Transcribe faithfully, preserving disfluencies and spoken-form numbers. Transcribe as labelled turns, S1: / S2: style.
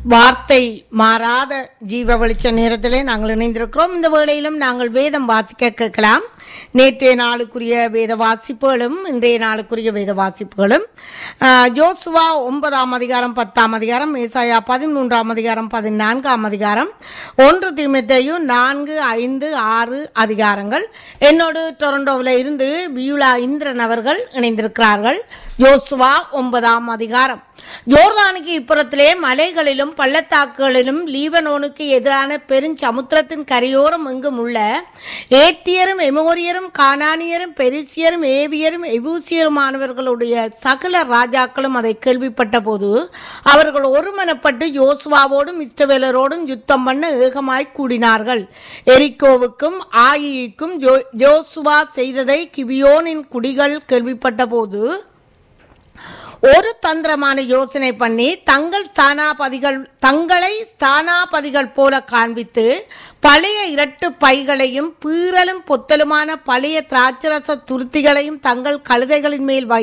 S1: வார்த்தை மாறாத ஜீவ வெளிச்ச நேரத்திலே நாங்கள் இணைந்திருக்கிறோம். இந்த வேளையிலும் நாங்கள் வேதம் வாசிக்க கேட்கலாம். நேற்றைய நாளுக்குரிய வேத வாசிப்புகளும் இன்றைய நாளுக்குரிய வேத வாசிப்புகளும் யோசுவா ஒன்பதாம் அதிகாரம் பத்தாம் அதிகாரம், ஏசாயா பதிமூன்றாம் அதிகாரம் பதினான்காம் அதிகாரம், ஒன்று தீமோத்தேயு நான்கு ஐந்து ஆறு அதிகாரங்கள். என்னோடு டொரண்டோவில் இருந்து வியூலா இந்திரன் அவர்கள் இணைந்திருக்கிறார்கள். யோசுவா ஒன்பதாம் அதிகாரம். யோர்தானுக்கு இப்புறத்திலே மலைகளிலும் பள்ளத்தாக்குகளிலும் லீபனோனுக்கு எதிரான பெருஞ்சமுத்திரத்தின் கரையோரம் எங்கும் உள்ள ஏத்தியரும் எமோரியரும் கானானியரும் பெரிசியரும் ஏவியரும் எபூசியருமானவர்களுடைய சகல ராஜாக்களும் அதை கேள்விப்பட்ட போது அவர்கள் ஒருமனப்பட்டு யோசுவாவோடும் இஸ்ரவேலரோடும் யுத்தம் பண்ண ஏகமாய் கூடினார்கள். எரிக்கோவுக்கும் ஆயிக்கும் யோசுவா செய்ததை கிபியோனின் குடிகள் கேள்விப்பட்ட போது ஒரு தந்திரமான யோசனை பண்ணி தங்கள் ஸ்தானாபதிகள் தங்களை ஸ்தானாபதிகள் போல காண்பித்து பழைய இரட்டு பைகளையும் பீறலும் பொத்தலுமான பழைய திராட்சரச துருத்திகளையும் தங்கள் கழுதைகளின் மேல்